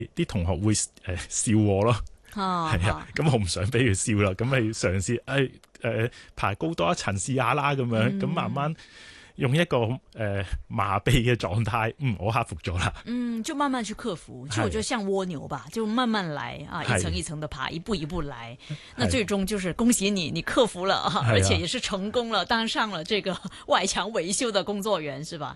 啲同學會笑我咯。係啊，咁我唔想俾佢笑啦，咁咪嘗試爬高多一層試下啦，咁樣咁慢慢用一個麻痹嘅狀態，我克服咗啦。 就慢慢去克服，就我覺得像蝸牛吧，就慢慢來啊，一層一層的爬，一步一步來。那最終就是恭喜你，你克服了，而且也是成功了，當上了這個外牆維修的工作員，是吧？